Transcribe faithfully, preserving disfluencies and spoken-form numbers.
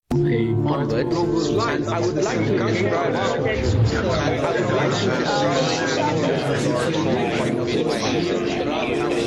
onwards, and I would like to describe and I would like to describe from my point of view.